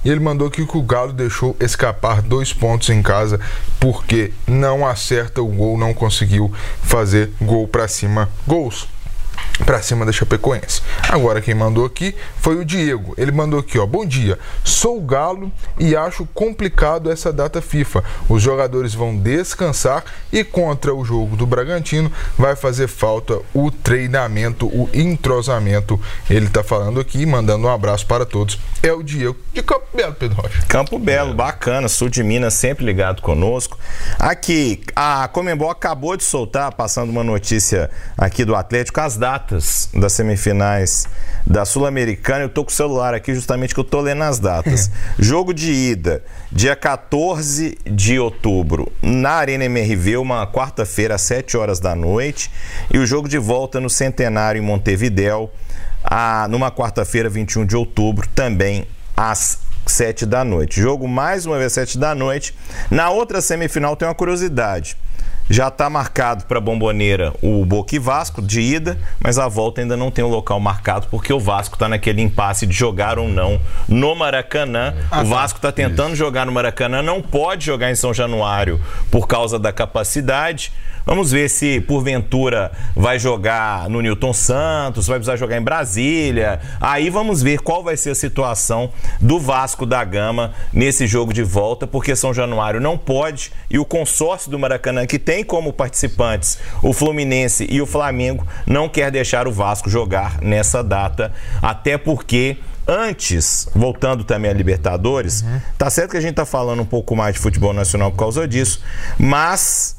E ele mandou aqui que o Galo deixou escapar 2 pontos em casa porque não acerta o gol, não conseguiu fazer gol pra cima. Gols pra cima da Chapecoense. Agora quem mandou aqui foi o Diego. Ele mandou aqui, ó: bom dia, sou o Galo e acho complicado essa data FIFA. Os jogadores vão descansar e contra o jogo do Bragantino vai fazer falta o treinamento, o entrosamento. Ele tá falando aqui, mandando um abraço para todos. É o Diego de Campo Belo, Pedro Rocha. Campo Belo, bacana, sul de Minas, sempre ligado conosco. Aqui, a Conmebol acabou de soltar, passando uma notícia aqui do Atlético, as datas das semifinais da Sul-Americana. Eu tô com o celular aqui justamente que eu tô lendo as datas. Jogo de ida, dia 14 de outubro, na Arena MRV, uma quarta-feira às 7 horas da noite. E o jogo de volta no Centenário em Montevidéu, numa quarta-feira, 21 de outubro, também às 7 da noite. Jogo mais uma vez às 7 da noite. Na outra semifinal tem uma curiosidade. Já está marcado para Bomboneira o Boca e Vasco de ida, mas a volta ainda não tem o local marcado, porque o Vasco está naquele impasse de jogar ou não no Maracanã. O Vasco está tentando jogar no Maracanã, não pode jogar em São Januário por causa da capacidade. Vamos ver se, porventura, vai jogar no Newton Santos, vai precisar jogar em Brasília. Aí vamos ver qual vai ser a situação do Vasco da Gama nesse jogo de volta, porque São Januário não pode, e o consórcio do Maracanã, que tem como participantes o Fluminense e o Flamengo, não quer deixar o Vasco jogar nessa data, até porque... Antes, voltando também a Libertadores, tá certo que a gente tá falando um pouco mais de futebol nacional por causa disso, mas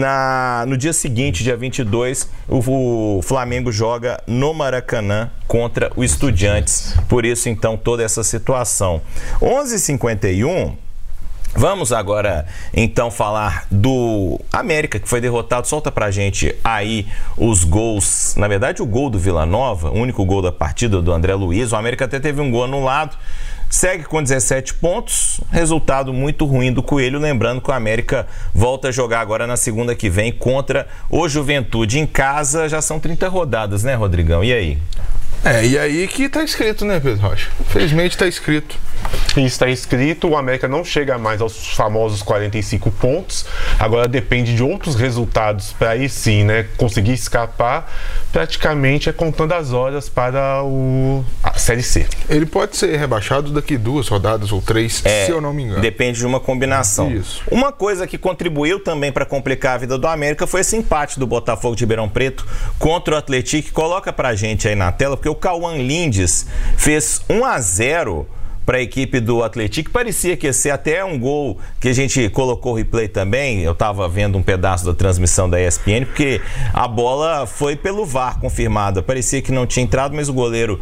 no dia seguinte, dia 22, o Flamengo joga no Maracanã contra o Estudiantes. Por isso, então, toda essa situação. 11h51... Vamos agora, então, falar do América, que foi derrotado. Solta pra gente aí os gols. Na verdade, o gol do Vila Nova, o único gol da partida do André Luiz. O América até teve um gol anulado. Segue com 17 pontos. Resultado muito ruim do Coelho. Lembrando que o América volta a jogar agora na segunda que vem contra o Juventude em casa. Já são 30 rodadas, né, Rodrigão? E aí? E aí que tá escrito, né, Pedro Rocha? Infelizmente tá escrito. Isso está escrito, o América não chega mais aos famosos 45 pontos, agora depende de outros resultados para aí sim, né, conseguir escapar. Praticamente é contando as horas para a Série C. Ele pode ser rebaixado daqui 2 rodadas ou 3, se eu não me engano. Depende de uma combinação. Isso. Uma coisa que contribuiu também para complicar a vida do América foi esse empate do Botafogo de Ribeirão Preto contra o Atlético. Coloca pra gente aí na tela, porque o Cauã Lindes fez 1-0 para a equipe do Atlético. Parecia que ia ser até um gol que a gente colocou o replay também. Eu estava vendo um pedaço da transmissão da ESPN, porque a bola foi pelo VAR confirmada. Parecia que não tinha entrado, mas o goleiro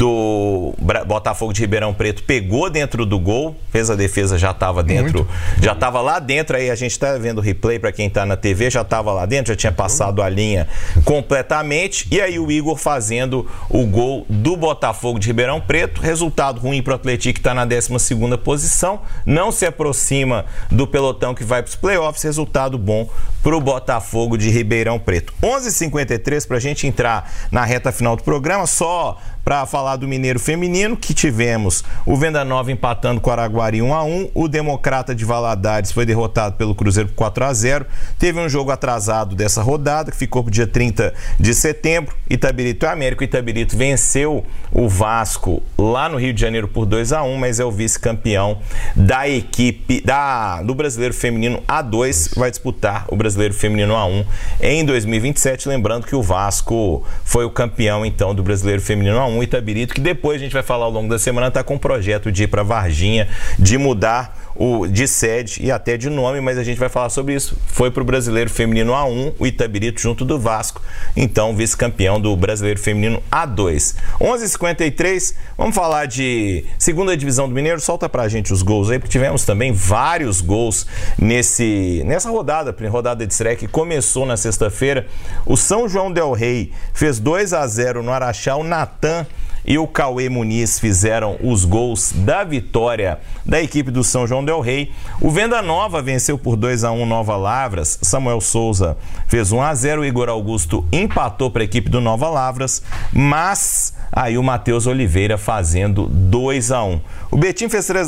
do Botafogo de Ribeirão Preto pegou dentro do gol, fez a defesa, já estava dentro, já estava lá dentro. Aí a gente está vendo o replay para quem está na TV, já estava lá dentro, já tinha passado a linha completamente. E aí o Igor fazendo o gol do Botafogo de Ribeirão Preto. Resultado ruim para o Atlético, que está na 12ª posição, não se aproxima do pelotão que vai para os playoffs. Resultado bom para o Botafogo de Ribeirão Preto. 11h53 para a gente entrar na reta final do programa. Só para falar do Mineiro Feminino, que tivemos o Venda Nova empatando com o Araguari 1-1, o Democrata de Valadares foi derrotado pelo Cruzeiro por 4-0, teve um jogo atrasado dessa rodada, que ficou para o dia 30 de setembro, Itabirito e América. O Itabirito venceu o Vasco lá no Rio de Janeiro por 2-1, mas é o vice-campeão da equipe do Brasileiro Feminino A2, vai disputar o Brasileiro Feminino A1 em 2027, lembrando que o Vasco foi o campeão então do Brasileiro Feminino A1. Itabirito, que depois a gente vai falar ao longo da semana, está com um projeto de ir para Varginha, de mudar de sede e até de nome, mas a gente vai falar sobre isso. Foi para o Brasileiro Feminino A1, o Itabirito junto do Vasco, então vice-campeão do Brasileiro Feminino A2. 11h53, vamos falar de segunda divisão do Mineiro. Solta pra gente os gols aí, porque tivemos também vários gols nessa rodada de estreia que começou na sexta-feira. O São João del Rei fez 2-0 no Araxá. O Natan e o Cauê Muniz fizeram os gols da vitória da equipe do São João del Rei. O Venda Nova venceu por 2-1 Nova Lavras. Samuel Souza fez 1-0. O Igor Augusto empatou para a equipe do Nova Lavras, mas aí o Matheus Oliveira fazendo 2-1. O Betim fez